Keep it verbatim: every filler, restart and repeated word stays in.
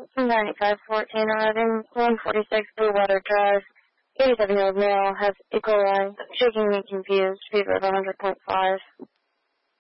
ninety-five fourteen arriving, one forty-six Blue Water Drive. eighty-seven-year-old male has E. coli, shaking and confused, fever of one hundred point five.